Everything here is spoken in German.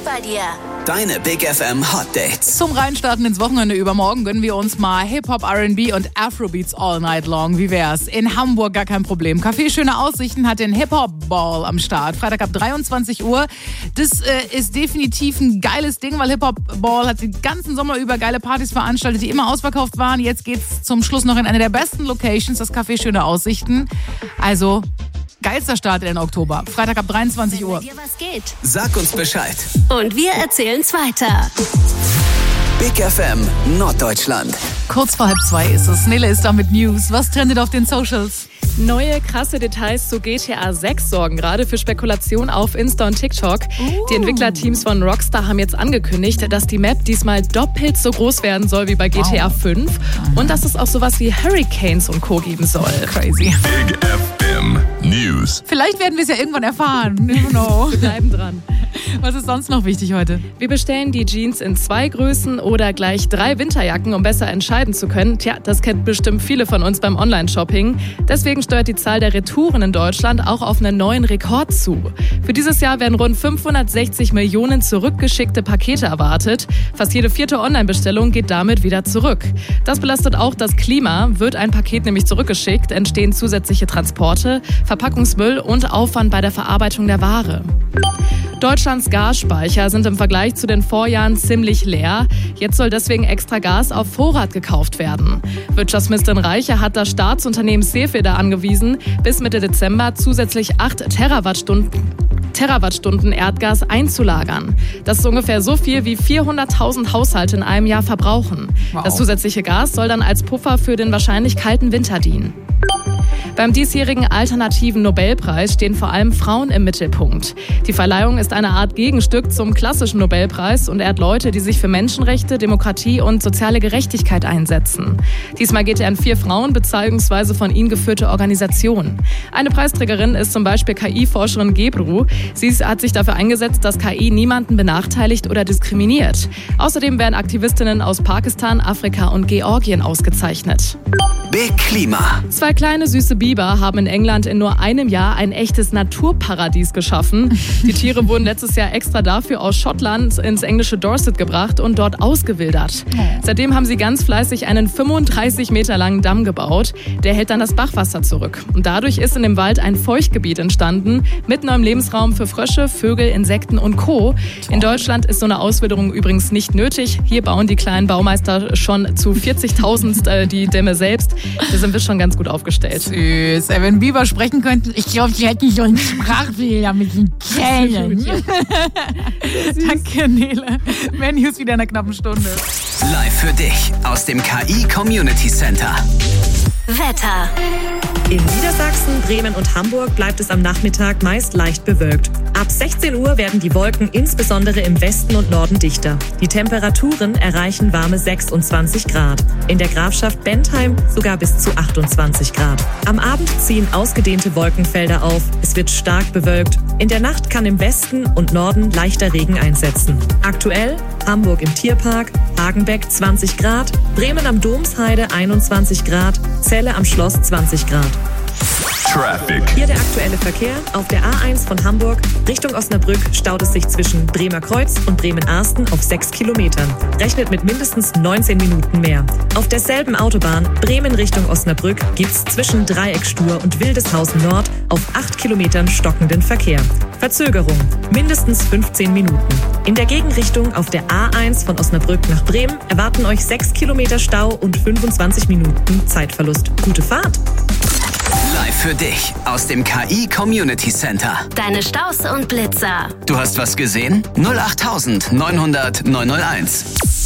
bei dir. Deine Big FM Hot Dates. Zum Reinstarten ins Wochenende übermorgen gönnen wir uns mal Hip-Hop, R&B und Afrobeats all night long. Wie wär's? In Hamburg gar kein Problem. Café Schöne Aussichten hat den Hip-Hop-Ball am Start. Freitag ab 23 Uhr. Das ist definitiv ein geiles Ding, weil Hip-Hop-Ball hat den ganzen Sommer über geile Partys veranstaltet, die immer ausverkauft waren. Jetzt geht's zum Schluss noch in eine der besten Locations, das Café Schöne Aussichten. Also geilster Start in den Oktober. Freitag ab 23 Uhr. Wenn bei dir was geht. Sag uns Bescheid. Und wir erzählen's weiter. Big FM Norddeutschland. Kurz vor 1:30 ist es. Nele ist da mit News. Was trendet auf den Socials? Neue krasse Details zu GTA 6 sorgen gerade für Spekulation auf Insta und TikTok. Die Entwicklerteams von Rockstar haben jetzt angekündigt, dass die Map diesmal doppelt so groß werden soll wie bei GTA 5 und dass es auch sowas wie Hurricanes und Co. geben soll. Crazy. Big FM News. Vielleicht werden wir es ja irgendwann erfahren. Never know. Wir bleiben dran. Was ist sonst noch wichtig heute? Wir bestellen die Jeans in 2 Größen oder gleich 3 Winterjacken, um besser entscheiden zu können. Tja, das kennen bestimmt viele von uns beim Online-Shopping. Deswegen steuert die Zahl der Retouren in Deutschland auch auf einen neuen Rekord zu. Für dieses Jahr werden rund 560 Millionen zurückgeschickte Pakete erwartet. Fast jede 4. Online-Bestellung geht damit wieder zurück. Das belastet auch das Klima. Wird ein Paket nämlich zurückgeschickt, entstehen zusätzliche Transporte, Verpackungsmüll und Aufwand bei der Verarbeitung der Ware. Deutschlands Gasspeicher sind im Vergleich zu den Vorjahren ziemlich leer. Jetzt soll deswegen extra Gas auf Vorrat gekauft werden. Wirtschaftsministerin Reiche hat das Staatsunternehmen Seefeder angewiesen, bis Mitte Dezember zusätzlich 8 Terawattstunden Erdgas einzulagern. Das ist ungefähr so viel wie 400.000 Haushalte in einem Jahr verbrauchen. Wow. Das zusätzliche Gas soll dann als Puffer für den wahrscheinlich kalten Winter dienen. Beim diesjährigen alternativen Nobelpreis stehen vor allem Frauen im Mittelpunkt. Die Verleihung ist eine Art Gegenstück zum klassischen Nobelpreis und ehrt Leute, die sich für Menschenrechte, Demokratie und soziale Gerechtigkeit einsetzen. Diesmal geht er an 4 Frauen bzw. von ihnen geführte Organisationen. Eine Preisträgerin ist zum Beispiel KI-Forscherin Gebru. Sie hat sich dafür eingesetzt, dass KI niemanden benachteiligt oder diskriminiert. Außerdem werden Aktivistinnen aus Pakistan, Afrika und Georgien ausgezeichnet. Big Klima. 2 kleine süße Biber haben in England in nur einem Jahr ein echtes Naturparadies geschaffen. Die Tiere wurden letztes Jahr extra dafür aus Schottland ins englische Dorset gebracht und dort ausgewildert. Seitdem haben sie ganz fleißig einen 35 Meter langen Damm gebaut. Der hält dann das Bachwasser zurück. Und dadurch ist in dem Wald ein Feuchtgebiet entstanden mit neuem Lebensraum für Frösche, Vögel, Insekten und Co. In Deutschland ist so eine Auswilderung übrigens nicht nötig. Hier bauen die kleinen Baumeister schon zu 40.000 die Dämme selbst. Da sind wir schon ganz gut aufgestellt. Süß. Wenn Biber sprechen könnten, ich glaube, sie hätten so einen Sprachfehler mit den Zähnen. Danke, Nele. Mehr News wieder in einer knappen Stunde. Live für dich aus dem KI Community Center. Wetter. In Niedersachsen, Bremen und Hamburg bleibt es am Nachmittag meist leicht bewölkt. Ab 16 Uhr werden die Wolken insbesondere im Westen und Norden dichter. Die Temperaturen erreichen warme 26 Grad. In der Grafschaft Bentheim sogar bis zu 28 Grad. Am Abend ziehen ausgedehnte Wolkenfelder auf. Es wird stark bewölkt. In der Nacht kann im Westen und Norden leichter Regen einsetzen. Aktuell Hamburg im Tierpark, Hagenbeck 20 Grad, Bremen am Domsheide 21 Grad, Celle am Schloss 20 Grad. Traffic. Hier der aktuelle Verkehr. Auf der A1 von Hamburg Richtung Osnabrück staut es sich zwischen Bremer Kreuz und Bremen-Arsten auf 6 Kilometern. Rechnet mit mindestens 19 Minuten mehr. Auf derselben Autobahn Bremen Richtung Osnabrück gibt's zwischen Dreieckstur und Wildeshausen Nord auf 8 Kilometern stockenden Verkehr. Verzögerung mindestens 15 Minuten. In der Gegenrichtung auf der A1 von Osnabrück nach Bremen erwarten euch 6 Kilometer Stau und 25 Minuten Zeitverlust. Gute Fahrt! Live für dich aus dem KI Community Center. Deine Staus und Blitzer. Du hast was gesehen? 08900 901.